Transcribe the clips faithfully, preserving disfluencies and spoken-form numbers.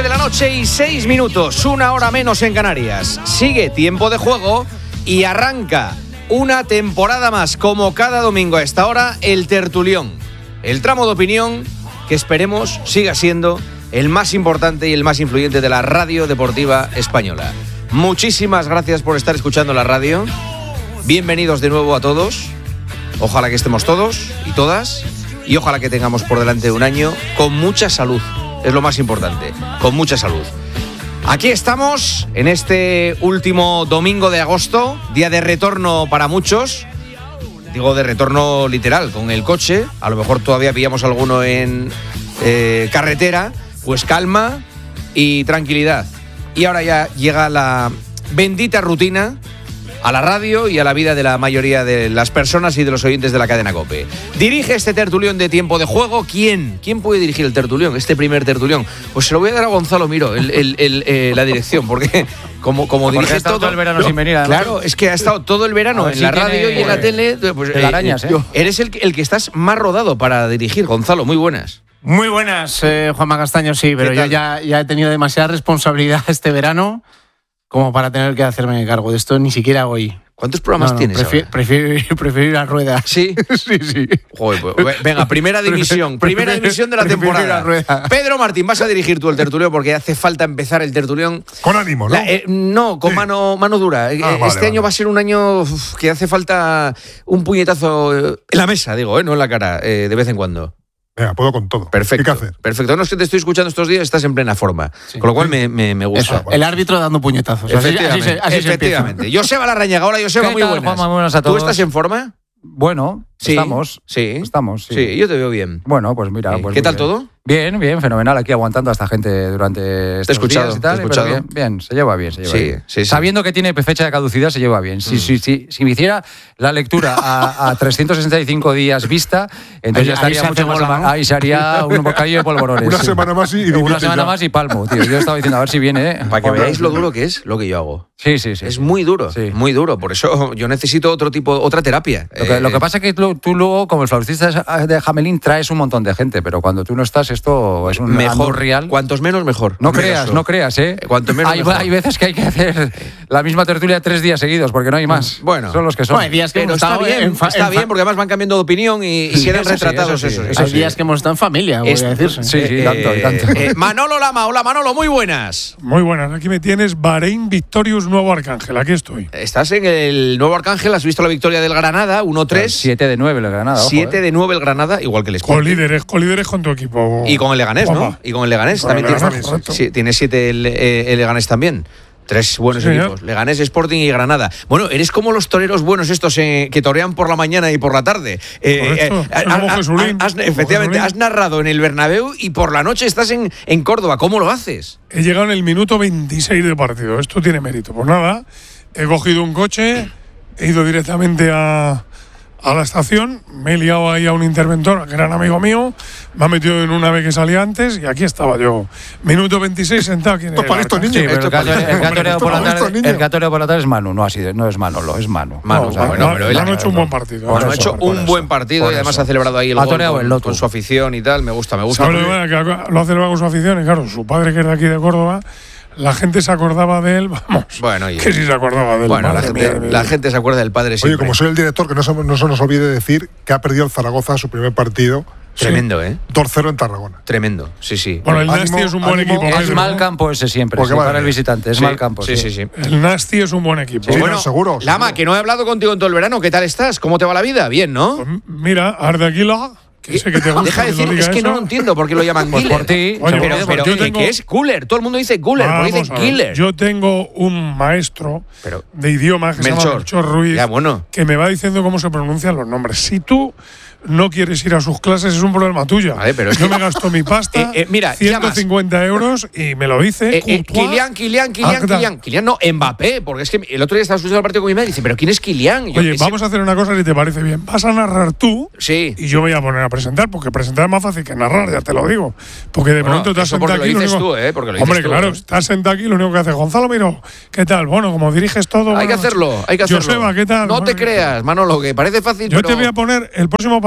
once de la noche y seis minutos, una hora menos en Canarias. Sigue Tiempo de Juego y arranca una temporada más, como cada domingo a esta hora, el Tertulión. El tramo de opinión que esperemos siga siendo el más importante y el más influyente de la radio deportiva española. Muchísimas gracias por estar escuchando la radio. Bienvenidos de nuevo a todos. Ojalá que estemos todos y todas. Y ojalá que tengamos por delante un año con mucha salud. Es lo más importante, con mucha salud. Aquí estamos en este último domingo de agosto, día de retorno para muchos. Digo de retorno literal, con el coche. A lo mejor todavía pillamos alguno en eh, carretera. Pues calma y tranquilidad. Y ahora ya llega la bendita rutina a la radio y a la vida de la mayoría de las personas y de los oyentes de la cadena COPE. Dirige este tertulión de Tiempo de Juego. ¿Quién? ¿Quién puede dirigir el tertulión? Este primer tertulión. Pues se lo voy a dar a Gonzalo Miro, el, el, el, eh, la dirección, porque como, como dirige todo, todo el verano no, sin venir. Además. Claro, es que ha estado todo el verano en si la radio tiene, y en la tele. Pues, eh, arañas, ¿eh? Eres el, el que estás más rodado para dirigir, Gonzalo. Muy buenas. Muy buenas, eh, Juanma Castaño, sí, pero yo ya, ya he tenido demasiada responsabilidad este verano como para tener que hacerme cargo de esto, ni siquiera hoy. ¿Cuántos programas no, no, tienes prefiero, prefiero, prefiero ir a rueda. ¿Sí? Sí, sí. Joder, pues, venga, primera división, primera división de la temporada. Pedro Martín, vas a dirigir tú el tertulión porque hace falta empezar el tertulión. Con ánimo, ¿no? La, eh, no, con sí. mano, mano dura. Ah, este vale, año vale. va a ser un año uf, que hace falta un puñetazo en la mesa, digo, eh, no en la cara, eh, de vez en cuando. Venga, puedo con todo. Perfecto. ¿Qué hay que hacer? Perfecto. No es que te estoy escuchando estos días, estás en plena forma. Sí. Con lo cual me, me, me gusta. Eso, el árbitro dando puñetazos. Efectivamente. Así, así, así efectivamente. Joseba Larrañaga. Hola, Joseba, muy buenas. Juanma, muy buenas a todos. ¿Tú estás en forma? Bueno, sí, estamos. Sí. Estamos, sí. Sí, yo te veo bien. Bueno, pues mira. Sí. Pues ¿Qué tal bien. todo? Bien, bien, fenomenal. Aquí aguantando a esta gente durante estos te he escuchado, días y tal. te he escuchado. Pero bien, bien, se lleva bien, se lleva sí, bien. Sí, sí. Sabiendo que tiene fecha de caducidad, se lleva bien. Si, mm. si, si, si me hiciera la lectura a, a trescientos sesenta y cinco días vista, entonces ya estaría mucho más... Mola, ¿no? Ahí se haría un bocadillo de polvorones. Una sí. semana más y... y Una semana ya. más y palmo, tío. Yo estaba diciendo, a ver si viene, ¿eh? Para que veáis lo duro que es lo que yo hago. Sí, sí, sí. Es muy duro, sí. muy duro. Por eso yo necesito otro tipo, otra terapia. Lo que, eh, lo que pasa es que tú, tú luego, como el flautista de Jamelín, traes un montón de gente, pero cuando tú no estás, esto es un mejor real. Cuantos menos, mejor. No creas, no creas, ¿eh? Cuanto menos, hay, mejor. Hay veces que hay que hacer la misma tertulia tres días seguidos, porque no hay más. Bueno. Son los que son. No, hay días que pero hemos está estado bien, en fa- está en bien, porque además van cambiando de opinión y, y quedan retratados sí, eso sí, esos. eso Hay sí. días que hemos estado en familia, voy es, a decirse. Sí, sí, eh, tanto, eh, tanto. Eh, Manolo Lama, hola Manolo, muy buenas. Muy buenas, aquí me tienes, Bahrein Victorious Nuevo Arcángel, aquí estoy. Estás en el Nuevo Arcángel, has visto la victoria del Granada, uno tres. siete de nueve el Granada. siete eh. de nueve el Granada, igual que el Sporting. Colíderes, colíderes con tu equipo. Y con el Leganés, ¿no? Opa. Y con el Leganés Con también el tiene, Leganés, sí, tiene siete el, el Leganés también. Tres buenos sí, equipos, ¿eh? Leganés, Sporting y Granada. Bueno, eres como los toreros buenos estos eh, que torean por la mañana y por la tarde. Eh, eh, Correcto, como has, Jesulín, has, como efectivamente, Jesulín. has narrado en el Bernabéu y por la noche estás en, en Córdoba. ¿Cómo lo haces? He llegado en el minuto veintiséis de partido, esto tiene mérito. Pues nada, he cogido un coche, he ido directamente a, a la estación, me he liado ahí a un interventor, que era un amigo mío, me ha metido en una ave que salía antes y aquí estaba yo. Minuto veintiséis sentado aquí en Esto el para estos Arcángel. niños. Sí, pero el gato- el gatoreo por la Hombre, esto tarde- niño. el gatoreo por la tarde es Manu, no, así de- no es Manolo, es Manu. Manu, No, o sea, no, bueno, no, pero él no han ha- hecho un buen partido. Bueno, Por ha eso, hecho por un eso. buen partido por y además eso. ha celebrado ahí el Ha gol toreado con, el Loto. con su afición y tal. Me gusta, me gusta. ¿Sabes lo porque- que pasa? Que lo ha celebrado con su afición y claro, su padre que es de aquí de Córdoba, la gente se acordaba de él, vamos, Bueno, oye. que sí se acordaba de él. Bueno, la madre gente, mía, mía. la gente se acuerda del padre Oye, siempre. como soy el director, que no se, no se nos olvide decir que ha perdido el Zaragoza su primer partido. Tremendo, ¿eh? dos cero en Tarragona. Tremendo, sí, sí. Bueno, el Ánimo, Nasty es un buen ánimo, equipo. ánimo. Es Pedro, mal ¿no? campo ese siempre, Porque sí, vale. para el visitante, es Sí, mal campo. Sí, sí, sí. El Nasty es un buen equipo. Sí, Bueno, seguro, Lama, seguro. que no he hablado contigo en todo el verano. ¿Qué tal estás? ¿Cómo te va la vida? Bien, ¿no? Pues mira, Ardaquila, que sé que te gusta. Deja de que decir, lo es diga que eso. no lo entiendo por qué lo llaman Pues Killer. por ti, Oye, pero pues pero yo ¿qué- tengo- ¿qué es Cooler? Todo el mundo dice Cooler, pero Vamos dicen a ver, Killer. Yo tengo un maestro Pero- de idioma que se llama Melchor. Melchor Ruiz, Ya, bueno. que me va diciendo cómo se pronuncian los nombres. Si tú no quieres ir a sus clases, es un problema tuyo. Vale, pero es yo que- me gasto mi pasta, Eh, eh, mira, ciento cincuenta euros, y me lo dice. Eh, eh, Courtois. Kylian, Kylian, Kylian, Agda. Kylian. Kylian no, Mbappé, porque es que el otro día estaba escuchando el partido con mi madre y dice, ¿pero quién es Kylian? Yo- Oye, ese- vamos a hacer una cosa si te parece bien. Vas a narrar tú Sí. y yo voy a poner a presentar, porque presentar es más fácil que narrar, ya te lo digo. Porque de Bueno, pronto te has eso porque sentado lo aquí. dices único- tú, ¿eh? Porque lo dices Hombre, tú, claro, ¿eh? estás sentado aquí, lo único que hace Gonzalo Miro, ¿qué tal? Bueno, como diriges todo. Hay que bueno, hacerlo, hay que hacerlo. Joseba, ¿qué tal? No te Bueno, creas, Manolo, que parece fácil, Yo pero... te voy a poner el próximo partido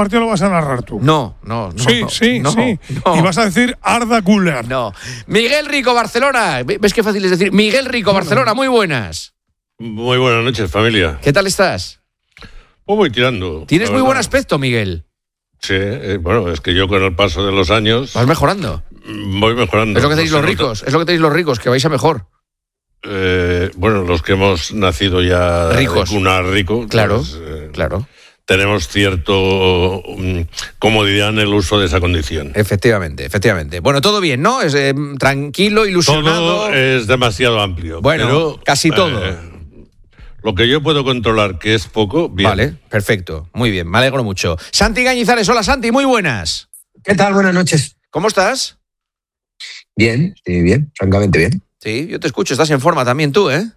partido lo vas a narrar tú. No, no, no. Sí, sí, no, sí. No. Y vas a decir Arda Güler. No. Miguel Rico, Barcelona. ¿Ves qué fácil es decir? Miguel Rico, Barcelona, muy buenas. Muy buenas noches, familia. ¿Qué tal estás? Pues voy tirando. Tienes muy buen aspecto, Miguel. Sí, eh, bueno, es que yo con el paso de los años... Vas mejorando. Voy mejorando. Es lo que tenéis no los ricos, es lo que tenéis los ricos, que vais a mejor. Eh, bueno, los que hemos nacido ya ricos. de cuna rico. Claro, pues, eh, claro. Tenemos cierto um, comodidad en el uso de esa condición. Efectivamente, efectivamente. Bueno, todo bien, ¿no? Es eh, tranquilo, ilusionado. Todo es demasiado amplio. Bueno, pero, casi todo. Eh, lo que yo puedo controlar, que es poco, bien. Vale, perfecto. Muy bien, me alegro mucho. Santi Cañizares, hola Santi, muy buenas. ¿Qué tal? Buenas noches. ¿Cómo estás? Bien, sí, bien, francamente bien. Sí, yo te escucho, estás en forma también tú, ¿eh?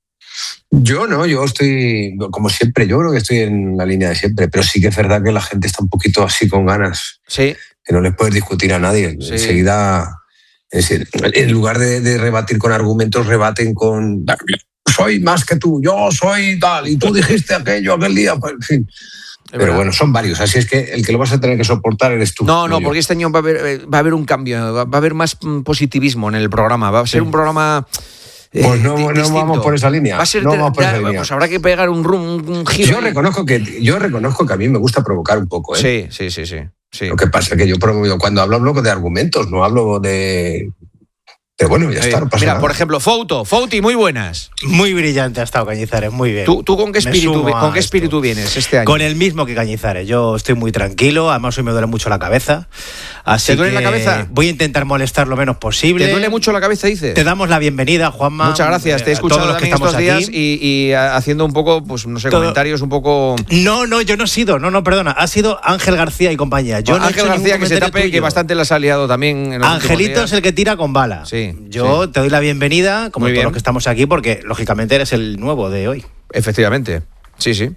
Yo no, yo estoy, como siempre, yo creo que estoy en la línea de siempre, pero sí que es verdad que la gente está un poquito así con ganas. Sí. Que no les puedes discutir a nadie. Sí. Enseguida, es decir, en lugar de, de rebatir con argumentos, rebaten con soy más que tú, yo soy tal, y tú dijiste aquello aquel día, pues en fin. Pero bueno, son varios, así es que el que lo vas a tener que soportar eres tú. No, no, yo. porque este año va a haber, va a haber un cambio, va a haber más positivismo en el programa, va a ser sí. un programa... Eh, pues no, no vamos por esa línea. Va a ser no ter- vamos por ya, esa línea. Pues habrá que pegar un, un, un giro. Yo reconozco, que, yo reconozco que a mí me gusta provocar un poco, ¿eh? Sí, sí, sí, sí. sí. Lo que pasa es que yo provoco, cuando hablo, hablo de argumentos, no hablo de... Pero bueno, ya sí. está, no pasa Mira, nada. por ejemplo, Fouto, Fouti, muy buenas. Muy brillante ha estado Cañizares, muy bien. ¿Tú, tú con qué espíritu, con qué espíritu vienes este año? Con el mismo que Cañizares. Yo estoy muy tranquilo, además hoy me duele mucho la cabeza. Así ¿Te duele que la cabeza? Voy a intentar molestar lo menos posible. ¿Te duele mucho la cabeza, dices? Te damos la bienvenida, Juanma. Muchas gracias, te he escuchado los que también estos días aquí. y, y haciendo un poco, pues no sé, Todo. comentarios un poco... No, no, yo no he sido, no, no, perdona, ha sido Ángel García y compañía. Yo no Ángel he hecho García, que se tape, tuyo. que bastante las ha liado también en los Angelito es el que tira con bala. Sí, yo sí. te doy la bienvenida, como Muy todos bien. los que estamos aquí, porque lógicamente eres el nuevo de hoy. Efectivamente, sí, sí.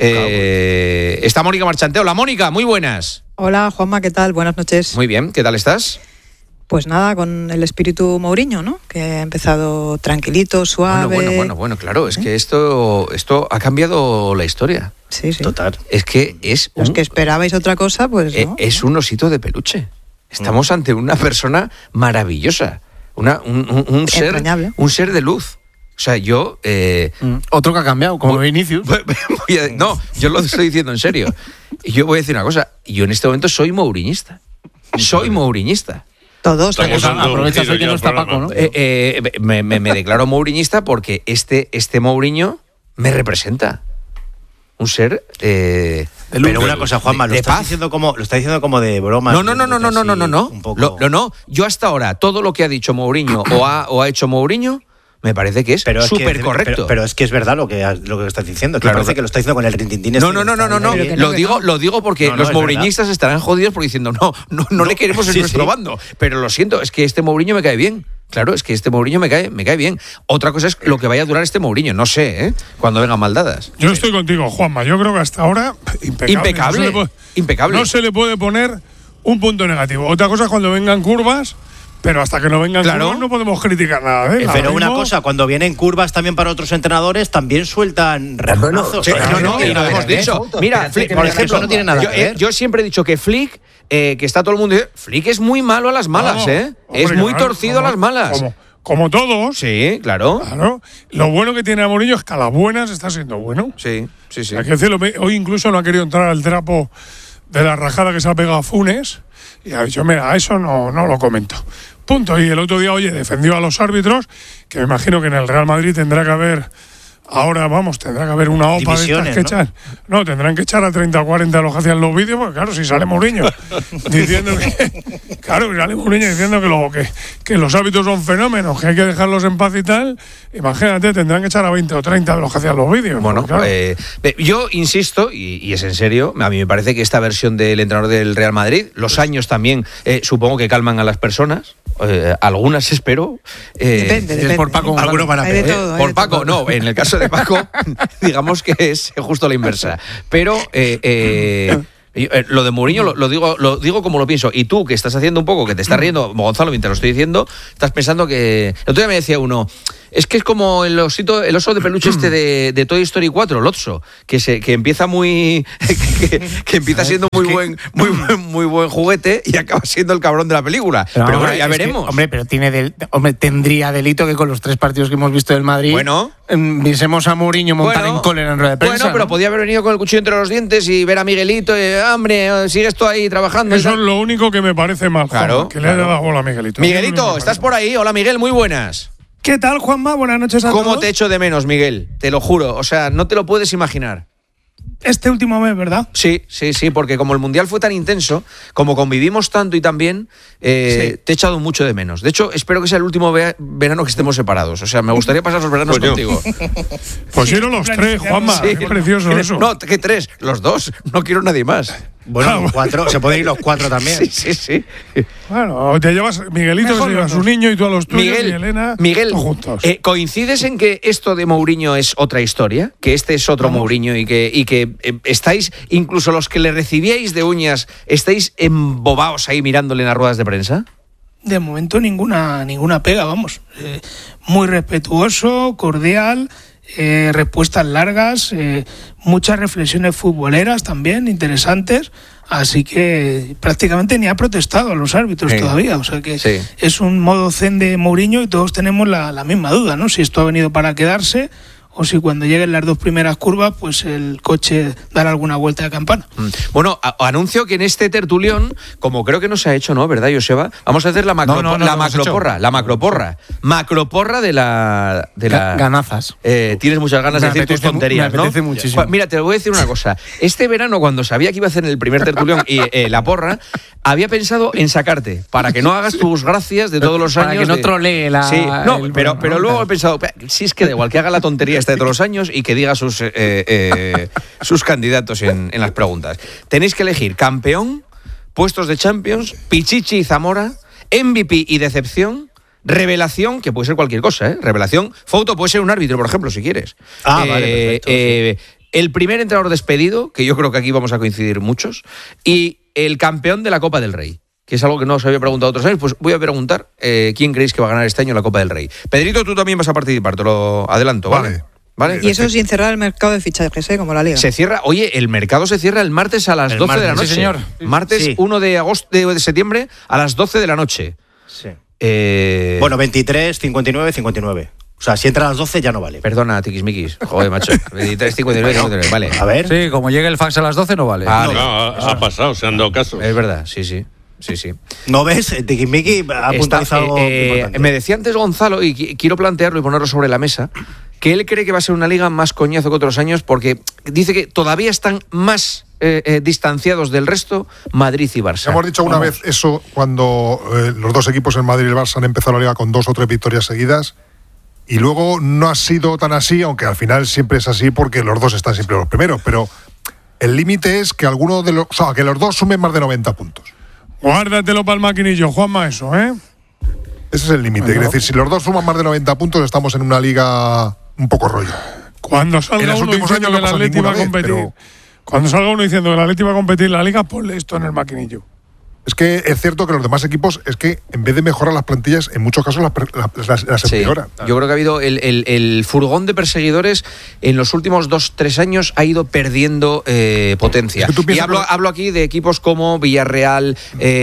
Eh, está Mónica Marchante. Hola, Mónica, muy buenas. Hola, Juanma, ¿qué tal? Buenas noches. Muy bien, ¿qué tal estás? Pues nada, con el espíritu Mourinho, ¿no? Que ha empezado tranquilito, suave. Bueno, bueno, bueno, bueno, claro, es que esto, esto ha cambiado la historia. Sí, sí. Total. Es que es Los un, que esperabais otra cosa, pues eh, no. es un osito de peluche. Estamos mm. ante una persona maravillosa, una, un, un, un ser, un ser de luz. O sea, yo... Eh, mm. Otro que ha cambiado, como voy, Vinicius. Voy, voy a, no, yo lo estoy diciendo en serio. Y yo voy a decir una cosa. Yo en este momento soy mouriñista. Soy mouriñista. Todos. Aprovechas hoy que no está Paco, ¿no? Eh, eh, me, me, me declaro mouriñista porque este, este Mourinho me representa. Un ser... Eh, pero una cosa, Juanma, lo estás diciendo como, lo estás diciendo como de broma. No, no, no, no, no, no, no, no, no. Lo, lo, no. Yo hasta ahora, todo lo que ha dicho Mourinho o ha, o ha hecho Mourinho, me parece que es súper correcto. Pero, pero es que es verdad lo que, lo que estás diciendo. Que claro, me parece que lo está diciendo con el rintintín. No, no, no, no, no, no. Lo digo, lo digo porque no, no, los mouriñistas estarán jodidos porque diciendo, no, no, no, no le queremos en sí, nuestro sí. bando. Pero lo siento, es que este Mourinho me cae bien. Claro, es que este Mourinho me cae, me cae bien. Otra cosa es lo que vaya a durar este Mourinho, no sé, ¿eh? Cuando vengan maldadas. Yo estoy contigo, Juanma. Yo creo que hasta ahora, impecable. Impecable, no se puede, impecable. No se le puede poner un punto negativo. Otra cosa es cuando vengan curvas, pero hasta que no vengan claro. curvas no podemos criticar nada. ¿eh? Pero una cosa, cuando vienen curvas también para otros entrenadores, también sueltan rejonazos. Sí, no, no, y lo hemos dicho. Mira, Flick, por ejemplo, no tiene nada yo, que ver. yo siempre he dicho que Flick, eh, que está todo el mundo diciendo, Flick es muy malo a las malas, no, ¿eh? Hombre, es muy claro, torcido como, a las malas. Como, como todos. Sí, claro. claro. Lo bueno que tiene a Mourinho es que a las buenas está siendo bueno. Sí, sí, sí. Hay que decirlo, hoy incluso no ha querido entrar al trapo de la rajada que se ha pegado a Funes y ha dicho, mira, eso no, no lo comento. Punto. Y el otro día, oye, defendió a los árbitros, que me imagino que en el Real Madrid tendrá que haber, ahora vamos, tendrá que haber una OPA de estas que ¿no? echan. No, tendrán que echar a treinta o cuarenta los que hacían los vídeos, porque claro, si sale Mourinho diciendo que, claro, sale Mourinho diciendo que, lo, que, que los árbitros son fenómenos, que hay que dejarlos en paz y tal, imagínate, tendrán que echar a veinte o treinta de los que hacían los vídeos. Bueno, claro. eh, yo insisto, y, y es en serio, a mí me parece que esta versión del entrenador del Real Madrid, los años también, eh, supongo que calman a las personas. Eh, algunas espero. Eh, depende, depende. Por Paco, algunos van a hay de todo, hay Por de Paco, todo. no. En el caso de Paco, digamos que es justo la inversa. Pero eh, eh, eh, lo de Mourinho lo, lo digo, lo digo como lo pienso. Y tú, que estás haciendo un poco, que te estás riendo, Gonzalo, mientras lo estoy diciendo, estás pensando que. El otro día me decía uno. Es que es como el osito, el oso de peluche este de, de Toy Story cuatro, Lotso, que se que empieza muy que, que empieza siendo muy buen muy buen muy buen juguete y acaba siendo el cabrón de la película. Pero, pero bueno, ya veremos. Que, hombre, pero tiene del, hombre, tendría delito que con los tres partidos que hemos visto del Madrid, bueno, viésemos a Mourinho montar bueno, en cólera en rueda de prensa. Bueno, pero ¿no? podía haber venido con el cuchillo entre los dientes y ver a Miguelito y, hombre, sigues tú ahí trabajando. Eso es lo único que me parece mal, claro, Juan, que claro. le haya dado bola a Miguelito. Miguelito, ¿estás por ahí? Hola, Miguel, muy buenas. ¿Qué tal, Juanma? Buenas noches a todos. ¿Cómo te echo de menos, Miguel? Te lo juro, o sea, no te lo puedes imaginar. Este último mes, ¿verdad? Sí, sí, sí, porque como el Mundial fue tan intenso, como convivimos tanto y tan bien, eh, sí. te he echado mucho de menos. De hecho, espero que sea el último ve- verano que estemos separados. O sea, me gustaría pasar los veranos pues contigo. Pues quiero los tres, Juanma. Sí. Qué precioso eso. No, ¿qué tres? Los dos. No quiero nadie más. Bueno, los cuatro, se pueden ir los cuatro también. Sí, sí, sí. Bueno, te llevas, Miguelito Mejor se lleva a su niño y tú a los tuyos, Miguel, y Elena, Miguel, juntos. Eh, ¿coincides en que esto de Mourinho es otra historia? Que este es otro Vamos. Mourinho y que, y que eh, estáis, incluso los que le recibíais de uñas, estáis embobados ahí mirándole en las ruedas de prensa? De momento ninguna, ninguna pega, vamos. Eh, muy respetuoso, cordial. Eh, respuestas largas, eh, muchas reflexiones futboleras también interesantes, así que prácticamente ni ha protestado a los árbitros sí. todavía, o sea que sí. es un modo zen de Mourinho y todos tenemos la, la misma duda, ¿no? Si esto ha venido para quedarse o si cuando lleguen las dos primeras curvas, pues el coche dará alguna vuelta de campana. Bueno, a- anuncio que en este tertulión, como creo que no se ha hecho, ¿no? ¿Verdad, Joseba? Vamos a hacer la, macro- no, no, no, la no macroporra, la macroporra. Macroporra de la... De la ganazas. Eh, tienes muchas ganas me de decir tus tonterías, me apetece ¿no? muchísimo. Mira, te voy a decir una cosa. Este verano, cuando sabía que iba a hacer el primer tertulión y eh, la porra, había pensado en sacarte, para que no hagas tus gracias de todos los para años. Para que no de... trolee la... Sí, no, el... pero, pero luego he pensado, si es que da igual, que haga la tontería esta de todos los años y que diga sus, eh, eh, sus candidatos en, en las preguntas. Tenéis que elegir campeón, puestos de Champions, Pichichi y Zamora, M V P y decepción, revelación, que puede ser cualquier cosa, ¿eh? Revelación, foto puede ser un árbitro, por ejemplo, si quieres. Ah, eh, vale, perfecto. Eh, sí. El primer entrenador despedido, que yo creo que aquí vamos a coincidir muchos, y el campeón de la Copa del Rey, que es algo que no os había preguntado otros años, pues voy a preguntar eh, quién creéis que va a ganar este año la Copa del Rey. Pedrito, tú también vas a participar, te lo adelanto, ¿vale? Vale. ¿Vale? Y eso sin cerrar el mercado de fichajes, ¿eh? Como la Liga. Se cierra, oye, el mercado se cierra el martes a las El doce martes, de la noche. sí, señor. Martes Sí. uno de agosto de, de septiembre a las doce de la noche. Sí. Eh, Bueno, veintitrés, cincuenta y nueve, cincuenta y nueve. O sea, si entra a las doce ya no vale. Perdona, tiquismiquis. Joder, macho. veintitrés, cincuenta y nueve, cincuenta y nueve. Vale. A ver. Sí, como llegue el fax a las doce no vale. Vale. No, ha, ha pasado, se han dado caso. Es verdad, sí, sí. Sí, sí. ¿No ves? Tiquismiqui ha Está, puntualizado algo eh, eh, importante. me decía antes Gonzalo, y qui- quiero plantearlo y ponerlo sobre la mesa, que él cree que va a ser una liga más coñazo que otros años porque dice que todavía están más eh, eh, distanciados del resto Madrid y Barça. Hemos dicho una vez eso cuando eh, los dos equipos, el Madrid y el Barça, han empezado la liga con dos o tres victorias seguidas. Y luego no ha sido tan así, aunque al final siempre es así porque los dos están siempre los primeros. Pero el límite es que alguno de los, o sea, que los dos sumen más de noventa puntos. Guárdatelo para el maquinillo, Juanma, eso, ¿eh? Ese es el límite. Bueno. Es decir, si los dos suman más de noventa puntos, estamos en una liga un poco rollo. Cuando En salga los uno últimos diciendo años que no el pasa Atleti va a ninguna vez, competir, pero- cuando salga uno diciendo que el Atleti va a competir en la liga, ponle esto en el maquinillo. Es que es cierto que los demás equipos, es que en vez de mejorar las plantillas, en muchos casos las, las, las, las Sí. empeoran. Yo creo que ha habido el, el- el furgón de perseguidores en los últimos dos, tres años ha ido perdiendo eh, potencia. Es que tú Y piensas hablo, que- hablo aquí de equipos como Villarreal,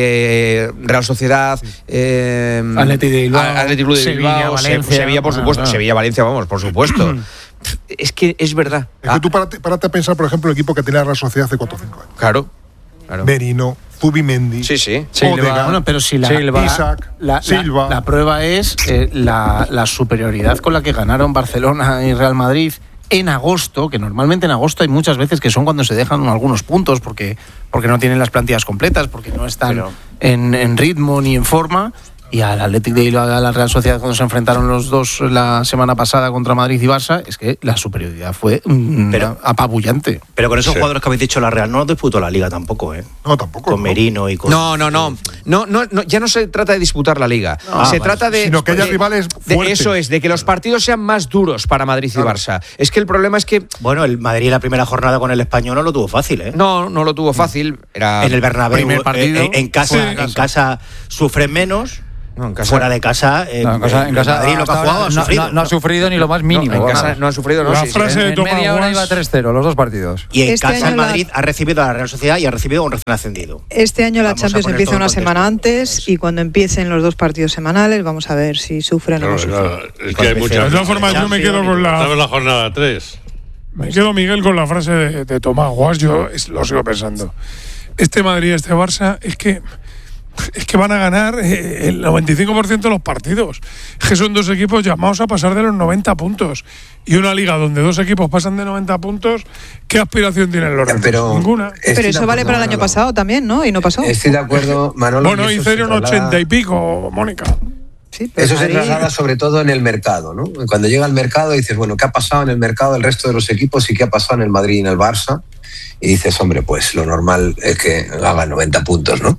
eh, Real Sociedad, eh, Athletic de Bilbao, Athletic Club de Sevilla, Bilbao, Se- Valencia. Sevilla, por Ah, supuesto, ah. Sevilla, Valencia, vamos, por supuesto. Es que es verdad. Es que tú párate, párate a pensar, por ejemplo, el equipo que tenía la Real Sociedad hace cuatro o cinco años. Claro, claro. Merino, Zubimendi, Sí, sí. Odegaard, Bueno, pero si la, Silva, Isaac, la, la- Silva. la prueba es eh, la, la superioridad con la que ganaron Barcelona y Real Madrid en agosto, que normalmente en agosto hay muchas veces que son cuando se dejan algunos puntos porque, porque no tienen las plantillas completas, porque no están Pero- en, en ritmo ni en forma. Y al Athletic de Bilbao, a la Real Sociedad, cuando se enfrentaron los dos la semana pasada contra Madrid y Barça, es que la superioridad fue mm, Pero- apabullante. Pero con esos Sí. jugadores que habéis dicho, la Real no disputó la liga tampoco, ¿eh? No, tampoco. Con no. Merino y con. No, no, no. No, no, no, ya no se trata de disputar la liga. Ah, se vale. trata de. Sino que haya de- rivales de- fuertes. Eso es, de que los partidos sean más duros para Madrid y Claro. Barça. Es que el problema es que. Bueno, el Madrid en la primera jornada con el Español no lo tuvo fácil, ¿eh? No, no lo tuvo fácil. Era En el Bernabéu, Primer partido, eh, en, en casa, fuera de en casa. casa sufren menos. No, en casa, fuera de casa, eh, no, en casa, en casa Madrid, lo que ha jugado, ha no, sufrido, no, no ha sufrido ni lo más mínimo. No, en casa no ha sufrido, no. La Sí, frase sí. de En Tomás media hora Guas- iba tres cero los dos partidos. Y en Este casa el año la- Madrid ha recibido a la Real Sociedad y ha recibido a un recién ascendido. Este año la Vamos a Champions poner empieza todo una en contexto. semana antes y cuando empiecen los dos partidos semanales vamos a ver si sufren o no Claro, sufren. claro, es que hay muchas. De todas formas, yo me quedo con la. ¿Sabes la jornada tres? Me quedo, Miguel, con la frase de, de Tomás Guas. Yo es- lo sigo pensando. Este Madrid, este Barça, es que. Es que van a ganar eh, el noventa y cinco por ciento de los partidos. Es que son dos equipos llamados a pasar de los noventa puntos. Y una liga donde dos equipos pasan de noventa puntos, ¿qué aspiración tienen los rivales? Pero, Ninguna. estoy Pero de eso vale acuerdo, para el año Manolo. pasado también, ¿no? Y no pasó. Estoy de acuerdo, Manolo. Bueno, y eso hicieron se traslada- ochenta y pico, Mónica. Sí, pero Eso se Madrid- traslada sobre todo en el mercado, ¿no? Cuando llega al mercado dices, bueno, ¿qué ha pasado en el mercado del resto de los equipos y qué ha pasado en el Madrid y en el Barça? Y dices, hombre, pues lo normal es que hagan noventa puntos, ¿no?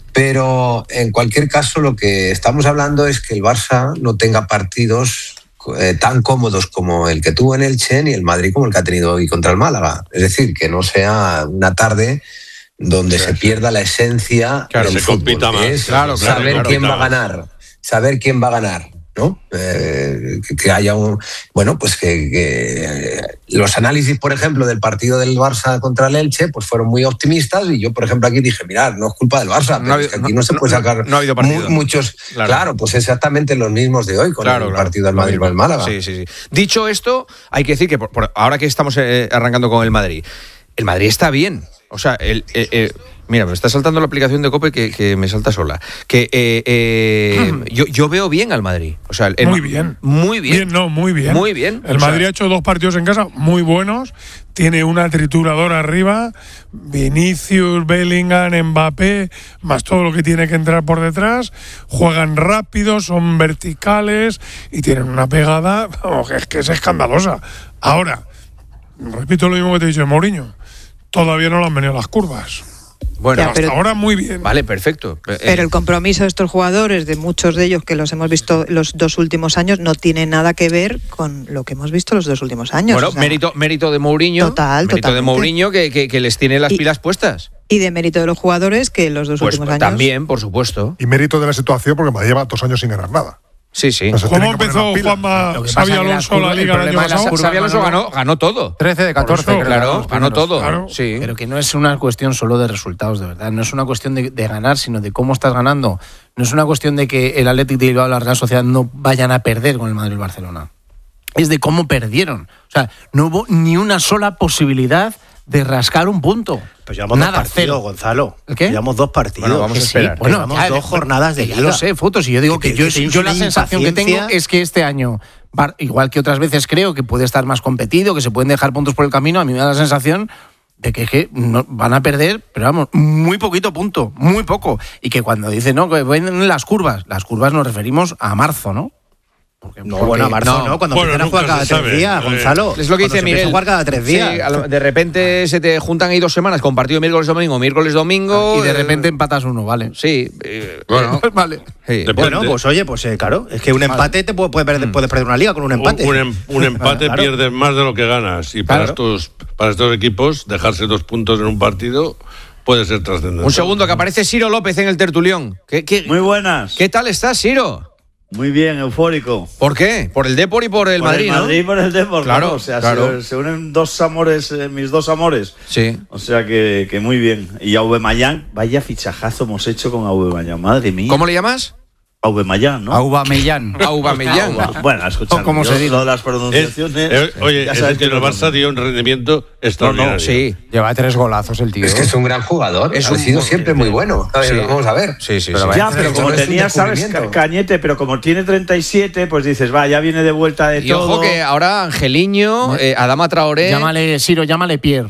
Pero en cualquier caso lo que estamos hablando es que el Barça no tenga partidos eh, tan cómodos como el que tuvo en Elche ni el Madrid como el que ha tenido hoy contra el Málaga. Es decir, que no sea una tarde donde Sí, se sí. pierda la esencia Claro, del se fútbol, compita que más. es Claro, claro, saber claro, quién claro. va a ganar, saber quién va a ganar, ¿no? Eh, que, que haya un... Bueno, pues que, que, eh, los análisis, por ejemplo, del partido del Barça contra el Elche, pues fueron muy optimistas y yo, por ejemplo, aquí dije, mirad, no es culpa del Barça, pero No ha es que habido- aquí no, no- se puede no- sacar no ha habido partido. mu- muchos... Claro. Claro. pues exactamente los mismos de hoy con Claro, el claro. partido del Lo Madrid mismo. con el Málaga. Sí, sí, sí. Dicho esto, hay que decir que por- por- ahora que estamos eh, arrancando con el Madrid, el Madrid está bien. O sea, el, eh, eh, mira, me está saltando la aplicación de COPE que, que me salta sola. Que eh, eh, yo, yo veo bien al Madrid. O sea, el- Muy bien. Muy bien. Bien, no, muy bien. Muy bien. El O sea, Madrid ha hecho dos partidos en casa muy buenos. Tiene una trituradora arriba. Vinicius, Bellingham, Mbappé, más todo lo que tiene que entrar por detrás. Juegan rápido, son verticales y tienen una pegada vamos, que es, que es escandalosa. Ahora, repito lo mismo que te he dicho de Mourinho. Todavía no le han venido las curvas. Bueno, Pero hasta pero- ahora muy bien. vale, perfecto. Eh, Pero el compromiso de estos jugadores, de muchos de ellos que los hemos visto los dos últimos años, no tiene nada que ver con lo que hemos visto los dos últimos años. bueno, O sea, mérito, mérito de Mourinho. Total, mérito de totalmente. Mourinho que, que, que les tiene las Y- pilas puestas. Y de mérito de los jugadores que los dos Pues últimos años. También. por supuesto. Y mérito de la situación porque Madrid lleva dos años sin ganar nada. Sí, sí. O sea, ¿Cómo tienen que poner empezó las pilas. Juanma Lo que Xavi pasa que Alonso las la curvas- liga el el año problema de las pasado? curvas- Xabi Alonso ganó, ganó todo. trece de catorce, Por eso, creo, Claro, los ganó primeros. todo. Claro. Sí. Pero que no es una cuestión solo de resultados, de verdad. No es una cuestión de, de ganar, sino de cómo estás ganando. No es una cuestión de que el Athletic de Bilbao y la Real Sociedad no vayan a perder con el Madrid y el Barcelona. Es de cómo perdieron. O sea, no hubo ni una sola posibilidad de rascar un punto. Pues llevamos Nada, dos partidos, cero. Gonzalo. ¿El qué? Llevamos dos partidos. Bueno, vamos Que a sí, esperar. bueno, Llevamos ya, dos jornadas de ya liga. lo sé, fotos. Y yo digo que, Que- yo, que tienes yo la una sensación que tengo impaciencia. es que este año, Bar- igual que otras veces creo que puede estar más competido, que se pueden dejar puntos por el camino, a mí me da la sensación de que, que no, van a perder, pero vamos, muy poquito punto, muy poco. Y que cuando dicen, no, que ven las curvas, las curvas nos referimos a marzo, ¿no? Porque, No, porque- bueno, a marzo no. no, cuando Bueno, empiezan a jugar nunca cada se tres sabe. días, Eh, Gonzalo. Es lo que Cuando dice se empieza Miguel. a jugar cada tres días. Sí, a lo- de repente se te juntan ahí dos semanas con partido miércoles-domingo, miércoles-domingo. y de eh, repente empatas uno, ¿vale. Sí. eh, Bueno, vale. sí. Depende. Bueno, pues oye, pues eh, claro, es que un empate te puede, puede perder, puedes perder una liga con un un, empate. un em- un empate Claro. pierdes más de lo que ganas. Y para, Claro. estos, para estos equipos, dejarse dos puntos en un partido puede ser trascendente. Un segundo, que aparece Ciro López en el tertulión. ¿Qué, qué, Muy buenas. ¿qué tal estás, Ciro? Muy bien, eufórico. ¿Por qué? Por el Depor y por el por Madrid, el Madrid y por el Depor. Claro, ¿no? O sea, claro. se, se unen dos amores, eh, mis dos amores. ¿no? Sí. O sea que, que muy bien. Y Aubameyang, vaya fichajazo hemos hecho con Aubameyang, madre mía. ¿Cómo le llamas? Aubameyang, ¿no? Aubameyang. Aubameyang. Auba- Bueno, escuchad, O como yo se diga. lo de las Es- pronunciaciones. eh, oye, ya es sabes que el no- Barça dio un rendimiento extraordinario. Sí. Lleva tres golazos el tío. Es que es un gran jugador. Es ha un- sido siempre muy bueno. A ver, Sí. vamos a ver. Sí, sí, Pero sí. Ya, pero Esto como no es un tenía, sabes, descubrimiento. Ca- Cañete, pero como tiene treinta y siete, pues dices, va, ya viene de vuelta de Y todo. ojo que ahora Angeliño, eh, Adama Traoré. Llámale, Ciro, llámale Pierre.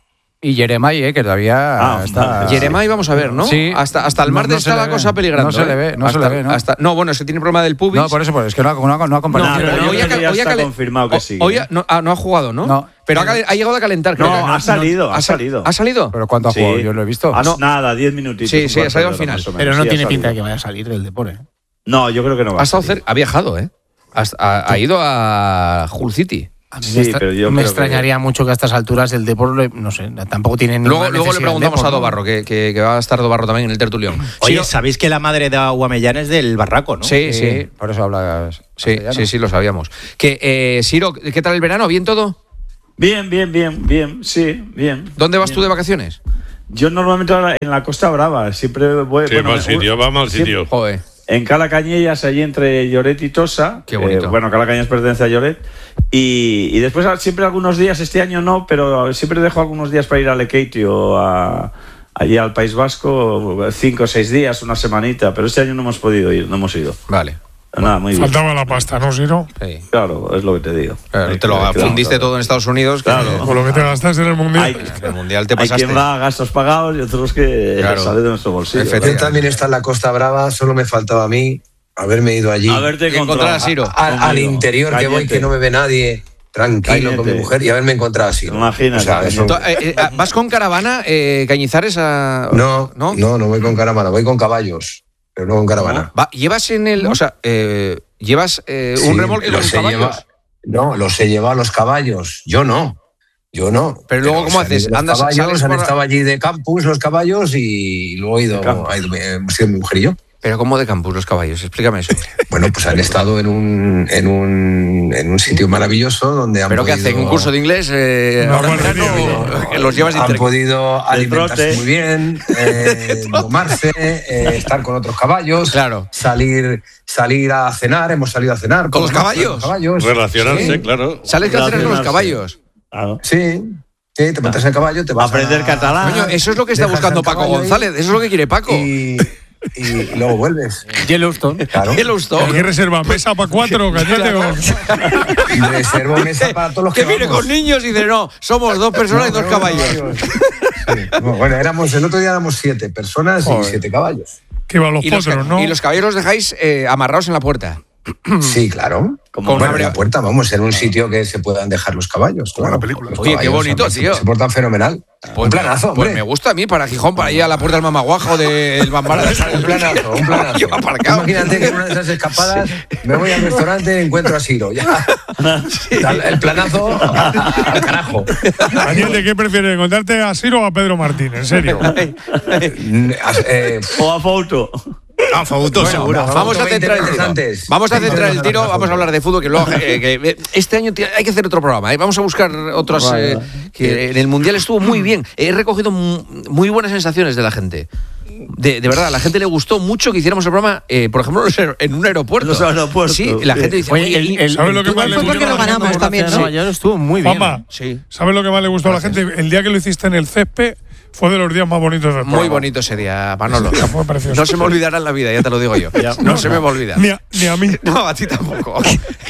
Y Jeremai, eh, que todavía Ah, está. vale. Jeremai, vamos a ver, ¿no? Sí. Hasta, hasta el No- martes no se está le la ve. cosa peligrando. No se le ¿eh? ve, no hasta, se le ve, ¿no? hasta- no, bueno, es que tiene problema del pubis. No, por eso, pues, es que no ha, no ha, no ha compartido. No, pero pero yo hoy creo ha, que ya hoy ha está calen- confirmado que o- sí, hoy ¿eh? ha- no, ah, no ha jugado, ¿no? No. Pero ha, cal- ha llegado a calentar, creo. No, que- ha salido, ha sa- salido. ¿Ha salido? Pero ¿cuánto ha Sí. jugado? Yo lo he visto. Has- No. Nada, diez minutitos. Sí, un sí, cuarto ha salido de al hora, final. más o menos. Pero no Sí, ha tiene salido. pinta de que vaya a salir del Depor, ¿eh? No, yo creo que no va Ha, a estado salir. cer- ha viajado, ¿eh? Hasta- ha, ha ido a Hull City. A mí Sí, me, extra- pero yo me creo extrañaría que- mucho que a estas alturas el Depor, no sé, tampoco tiene ninguna Luego, luego le necesidad preguntamos el a Depor, ¿no? Dobarro, que, que, que va a estar Dobarro también en el tertulión. Oye, Sí, ¿sabéis que la madre de Aguamellán es del Barraco, no? sí, sí. Por eso hablas. Sí, castellano. sí, sí, lo sabíamos. Que, eh, Siro, ¿qué tal el verano? ¿Bien todo? Bien, bien, bien, bien, sí, bien. ¿Dónde vas bien. tú de vacaciones? Yo normalmente ahora en la Costa Brava, siempre voy... Sí, mal sitio, va mal sitio. Joder. En Calacañellas, allí entre Lloret y Tosa. Qué bonito. Eh, bueno, Calacañas pertenece a Lloret. Y, y después siempre algunos días, este año no, pero siempre dejo algunos días para ir a Lekeitio, a, allí al País Vasco, cinco o seis días, una semanita. Pero este año no hemos podido ir, no hemos ido. Vale. Nada, muy bien. Faltaba la pasta, ¿no, Siro? Sí. Claro, es lo que te digo. Claro, Hay te lo que- fundiste claro. todo en Estados Unidos. que- Claro. Con lo que te gastaste en el Mundial. Hay, En el Mundial te hay pasaste. quien va a gastos pagados y otros que Claro. sale de nuestro bolsillo. Efectivamente. Yo también está en la Costa Brava, solo me faltaba a mí haberme ido allí. A verte Y encontrar a Siro. A- al Conmigo. interior que voy, Cállate. que no me ve nadie, tranquilo con mi Cállate. mujer y haberme encontrado así. Imagínate. O sea, eso- To- eh, eh, ¿Vas con caravana, eh, Cañizares? A... no, ¿No? no, no, voy con caravana, voy con caballos, pero no con caravana. Va, ¿Llevas en el. O sea, eh, ¿llevas eh, un Sí, remolque con los los he caballos? llevado- no, los he llevado a los caballos. Yo no. Yo no. Pero luego, ¿cómo se han haces? ido los Andas- caballos, sales han por- estado allí de campus los caballos y luego he ido, campus. ha ido- hemos sido mi mujer y yo. Pero ¿cómo de campus los caballos? Explícame eso. Bueno, pues han estado en un, en un, en un sitio maravilloso donde han ¿Pero qué podido, hacen? ¿Un curso de inglés? Eh, No, ahora en bueno, verano, bien, o que los llevas de han intercambio? podido alimentarse trote. muy bien, eh, domarse, eh, estar con otros caballos, Claro. salir, salir a cenar, hemos salido a cenar. ¿Con los con caballos? caballos. Relacionarse, Sí. claro. ¿Sales a cenar con los Relacionarse. caballos? Claro. Sí, sí, te montas en el caballo, te vas Aprender a- catalán. Coño, eso es lo que está dejas buscando al Paco caballo ahí González. Eso es lo que quiere Paco. Y, y luego vuelves. Yellowstone. Claro. Yellowstone. ¿Qué reserva? ¿Mesa para cuatro, Cañete? o- Reservo mesa para todos los Que que viene vamos. con niños y dice, no, somos dos personas y dos No, caballos. Sí. No, bueno, éramos, el otro día éramos siete personas Joder. y siete caballos. Que va a los Y los, potros, ca- ¿no? y los caballos los dejáis eh, amarrados en la puerta. Sí, claro. Como Bueno, abre- en la puerta, vamos, en un sitio que se puedan dejar los caballos. Como claro. la película. Los Oye, qué caballos bonito, se- tío. Se portan fenomenal. un planazo, Pues hombre. me gusta a mí para Gijón, para ir a la puerta del Mamaguajo o del Bambara. Un planazo, un planazo. Yo aparcado. Imagínate que en una de esas escapadas me voy al restaurante y encuentro a Siro. Ya. El planazo al carajo. Cañete, ¿qué prefieres? ¿Encontrarte a Siro o a Pedro Martín? En serio. Eh, O a foto. Ah, Fauto, Bueno, seguro. vamos. Vamos a veinte centrar el minutos tiro. antes. Vamos a veinte centrar el minutos tiro, antes. vamos a hablar de fútbol, que luego eh, que este año t- hay que hacer otro programa. ¿eh? Vamos a buscar otros Vale, eh, vale. que en el Mundial estuvo muy bien. He recogido mu- muy buenas sensaciones de la gente. De, de verdad, a la gente le gustó mucho que hiciéramos el programa, eh, por ejemplo, en un aeropuerto. En los aeropuertos, Sí, la sí. gente dice, Oye, oye, el, y- el, ¿sabes el lo que túnel más le Fue porque gustó? lo ganamos Gracias, también. Nueva Sí. York estuvo muy bien. Juanma, Sí. ¿sabes lo que más le gustó a la gente? El día que lo hiciste en el césped fue de los días más bonitos del muy programa. bonito ese día, Manolo. Sí, fue precioso. No se me olvidará en la vida, ya te lo digo yo. No se me va a olvidar. Ni a, ni a mí. No, a ti tampoco.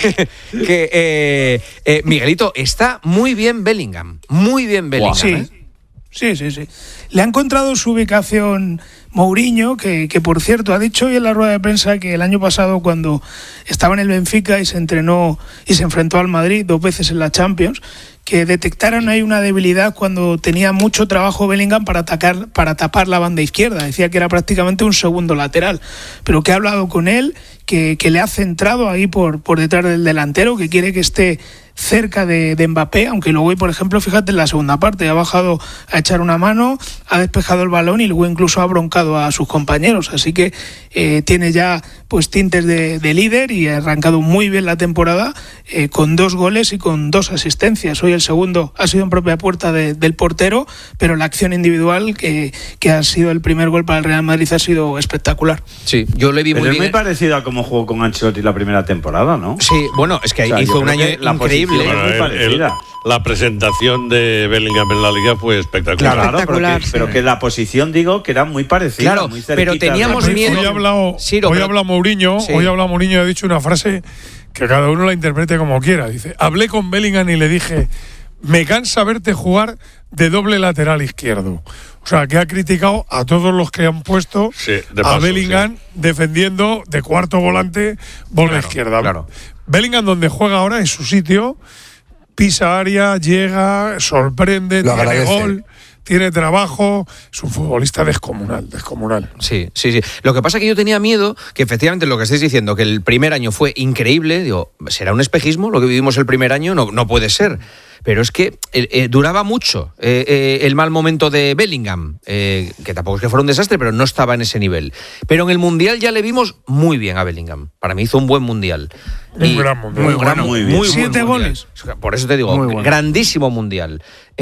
que eh, eh, Miguelito, está muy bien Bellingham. Muy bien Bellingham. Sí, ¿eh? sí, sí, sí. Le ha encontrado su ubicación Mourinho, que, que por cierto ha dicho hoy en la rueda de prensa que el año pasado cuando estaba en el Benfica y se entrenó y se enfrentó al Madrid dos veces en la Champions, que detectaron ahí una debilidad cuando tenía mucho trabajo Bellingham para atacar, para tapar la banda izquierda. Decía que era prácticamente un segundo lateral, pero que ha hablado con él, que, que le ha centrado ahí por, por detrás del delantero, que quiere que esté cerca de, de Mbappé, aunque luego, por ejemplo, fíjate en la segunda parte, ha bajado a echar una mano, ha despejado el balón y luego incluso ha broncado a sus compañeros, así que eh, tiene ya pues tintes de, de líder y ha arrancado muy bien la temporada eh, con dos goles y con dos asistencias. Hoy el segundo ha sido en propia puerta de, del portero, pero la acción individual que, que ha sido el primer gol para el Real Madrid ha sido espectacular. Sí, yo le vi Pero muy es bien. muy parecido a cómo jugó con Ancelotti la primera temporada, ¿no? Sí, bueno, es que ahí O sea, hizo yo un creo año que la increíble. posición Bueno, muy el- parecida. el- la presentación de Bellingham en la liga fue espectacular. Claro, pero, Espectacular, que, sí. pero que la posición, digo, que era muy parecida. Claro, muy pero cerquita. teníamos Hoy, miedo. hoy ha hablado, Ciro, hoy pero- habla Mourinho, Sí. hoy habla Mourinho y ha dicho una frase que cada uno la interprete como quiera. Dice, hablé con Bellingham y le dije, me cansa verte jugar de doble lateral izquierdo. O sea, que ha criticado a todos los que han puesto Sí, de a paso, Bellingham defendiendo de cuarto volante por la izquierda. claro. Bellingham, donde juega ahora, es su sitio, pisa área, llega, sorprende, Lo tiene agradece. gol, tiene trabajo, es un futbolista descomunal, descomunal. Sí, sí, sí. Lo que pasa es que yo tenía miedo que efectivamente lo que estáis diciendo, que el primer año fue increíble, digo, ¿será un espejismo lo que vivimos el primer año? No, no puede ser. Pero es que eh, eh, duraba mucho eh, eh, el mal momento de Bellingham, eh, que tampoco es que fuera un desastre, pero no estaba en ese nivel. Pero en el Mundial ya le vimos muy bien a Bellingham. Para mí hizo un buen Mundial. Un y gran Mundial. Muy, gran, muy bien. Muy Siete goles. Por eso te digo, bueno. grandísimo Mundial.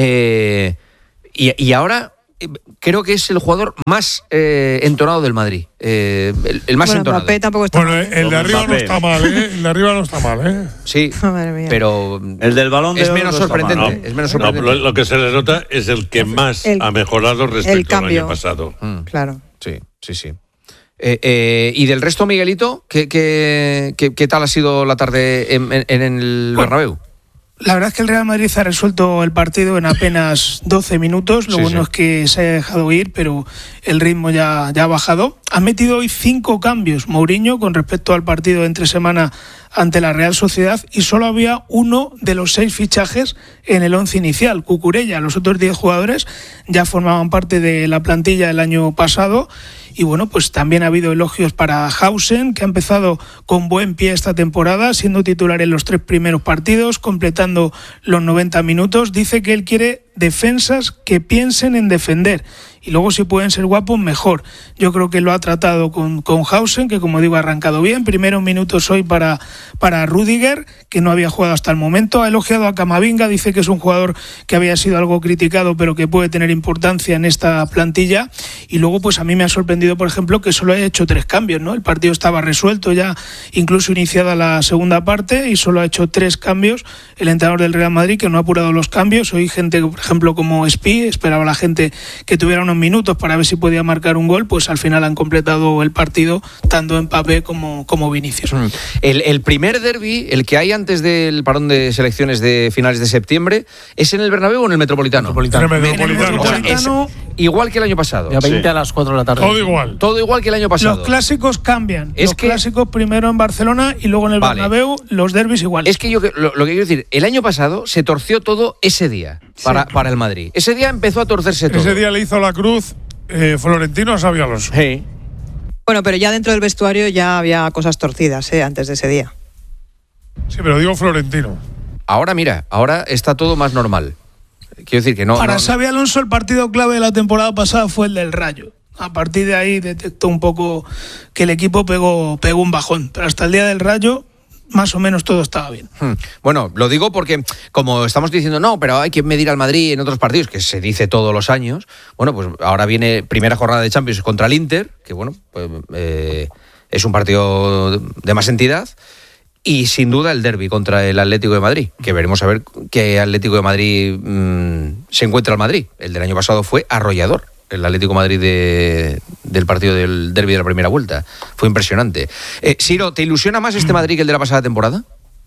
Eh, y, y ahora creo que es el jugador más eh, entonado del Madrid. Eh, el, el más bueno, entonado. Mbappé tampoco está bueno, mal. el de arriba Mbappé. no está mal, ¿eh? El de arriba no está mal, ¿eh? Sí, pero el del balón de es menos no sorprendente. No, es menos no, sorprendente. lo, lo que se le nota es el que más el, ha mejorado respecto al año pasado. Mm. Claro. Sí, sí, sí. Eh, eh, y del resto, Miguelito, ¿qué, qué, qué, qué tal ha sido la tarde en, en, en el Bernabéu? La verdad es que el Real Madrid ha resuelto el partido en apenas doce minutos. Lo sí, bueno sí. es que se ha dejado ir, pero el ritmo ya, ya ha bajado. Ha metido hoy cinco cambios Mourinho con respecto al partido de entre semana ante la Real Sociedad y solo había uno de los seis fichajes en el once inicial, Cucurella. Los otros diez jugadores ya formaban parte de la plantilla el año pasado. Y bueno, pues también ha habido elogios para Hausen, que ha empezado con buen pie esta temporada, siendo titular en los tres primeros partidos, completando los noventa minutos. Dice que él quiere defensas que piensen en defender. Y luego si pueden ser guapos, mejor. Yo creo que lo ha tratado con, con Hausen, que como digo ha arrancado bien. Primeros minutos hoy para, para Rüdiger, que no había jugado hasta el momento. Ha elogiado a Camavinga, dice que es un jugador que había sido algo criticado, pero que puede tener importancia en esta plantilla. Y luego pues a mí me ha sorprendido, por ejemplo, que solo haya hecho tres cambios, ¿no? El partido estaba resuelto ya, incluso iniciada la segunda parte, y solo ha hecho tres cambios el entrenador del Real Madrid, que no ha apurado los cambios. Hoy gente, por ejemplo, como Spi, esperaba la gente que tuviera unos minutos para ver si podía marcar un gol, pues al final han completado el partido tanto Mbappé como, como Vinicius. El, el primer derbi, el que hay antes del parón de selecciones de finales de septiembre, ¿es en el Bernabéu o en el Metropolitano? Metropolitano. En el Metropolitano. O sea, igual que el año pasado. Ya veinte sí. a las cuatro de la tarde. Todo igual. Todo igual que el año pasado. Los clásicos cambian. Es los que, clásicos primero en Barcelona y luego en el vale. Bernabéu, los derbis igual. Es que yo lo, lo que quiero decir, el año pasado se torció todo ese día para, sí. para el Madrid. Ese día empezó a torcerse todo. Ese día le hizo la cruz eh, Florentino a Xabi Alonso. Sí. Bueno, pero ya dentro del vestuario ya había cosas torcidas, ¿eh? Antes de ese día. Sí, pero digo Florentino. Ahora mira, ahora está todo más normal. Quiero decir que no. Para no, Xabi Alonso el partido clave de la temporada pasada fue el del Rayo. A partir de ahí detectó un poco que el equipo pegó, pegó un bajón. Pero hasta el día del Rayo más o menos todo estaba bien. Hmm. Bueno, lo digo porque como estamos diciendo, no, pero hay que medir al Madrid en otros partidos, que se dice todos los años. Bueno, pues ahora viene primera jornada de Champions contra el Inter, que bueno, pues eh, es un partido de más entidad. Y sin duda el derbi contra el Atlético de Madrid, que veremos a ver qué Atlético de Madrid mmm, se encuentra al Madrid. El del año pasado fue arrollador, el Atlético de Madrid de, del partido del derbi de la primera vuelta. Fue impresionante. Eh, Siro, ¿te ilusiona más este Madrid que el de la pasada temporada?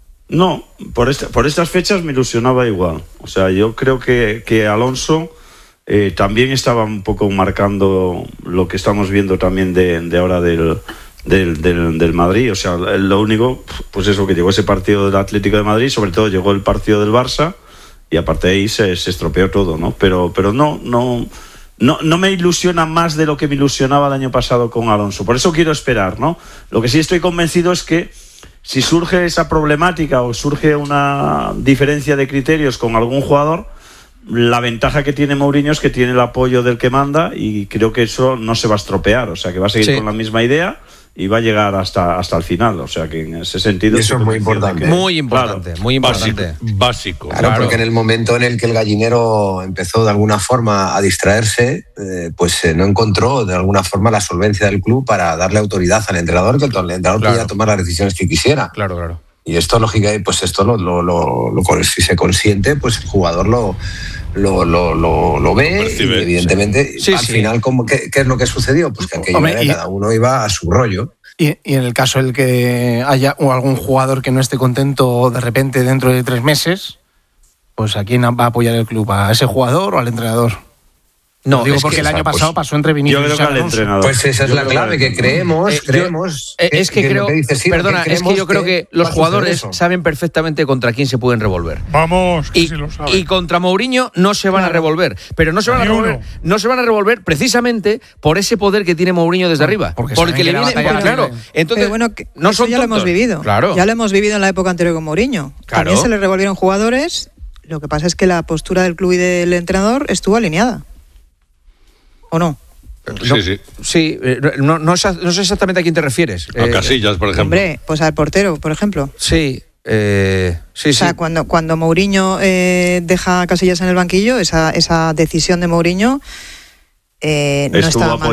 No, por, este, por estas fechas me ilusionaba igual. O sea, yo creo que, que Alonso eh, también estaba un poco marcando lo que estamos viendo también de, de ahora del... Del, del, del Madrid, o sea, lo único, pues eso, que llegó ese partido del Atlético de Madrid, sobre todo llegó el partido del Barça y aparte de ahí se, se estropeó todo, ¿no? Pero, pero no, no, no, no me ilusiona más de lo que me ilusionaba el año pasado con Alonso. Por eso quiero esperar, ¿no? Lo que sí estoy convencido es que si surge esa problemática o surge una diferencia de criterios con algún jugador, la ventaja que tiene Mourinho es que tiene el apoyo del que manda y creo que eso no se va a estropear, o sea, que va a seguir sí. con la misma idea y va a llegar hasta, hasta el final, o sea que en ese sentido... Y eso es muy importante. Que, muy importante, claro, muy importante. Básico. básico. Claro, claro, porque en el momento en el que el gallinero empezó de alguna forma a distraerse, eh, pues eh, no encontró de alguna forma la solvencia del club para darle autoridad al entrenador, que el entrenador claro. podía tomar las decisiones que quisiera. Claro, claro. Y esto, lógica, pues esto lo, lo, lo, lo, si se consiente, pues el jugador lo... Lo, lo, lo, lo ve percibe, y evidentemente sí. Sí, al sí. final ¿cómo, qué, ¿qué es lo que sucedió? Pues que aquello Hombre, era, cada uno iba a su rollo. Y, y en el caso el que haya algún jugador que no esté contento de repente dentro de tres meses, pues ¿a quién va a apoyar el club? ¿A ese jugador o al entrenador? No, digo porque que, el año pasado pues, pasó entre Vinicius y Alonso. Pues esa es la clave, que creemos, eh, creemos. Yo, eh, es que, que creo, que dice, sí, perdona, que es que yo creo que, que los jugadores saben perfectamente contra quién se pueden revolver. Vamos, que y, sí lo saben. Y contra Mourinho no se van claro. a revolver, pero no se van a revolver, no se van a revolver precisamente por ese poder que tiene Mourinho desde no, arriba, porque, porque le viene, porque, claro. Entonces, pero bueno, que no eso son ya tontos. lo hemos vivido. Claro. Ya lo hemos vivido en la época anterior con Mourinho. Claro. También se le revolvieron jugadores. Lo que pasa es que la postura del club y del entrenador estuvo alineada. ¿O no? No, sí, sí. Sí, no, no, sé, no sé exactamente a quién te refieres. A eh, Casillas, por ejemplo. Hombre, pues al portero, por ejemplo. Sí, eh, sí, o sea, sí. cuando, cuando Mourinho eh, deja a Casillas en el banquillo, esa, esa decisión de Mourinho eh, no estaba mal.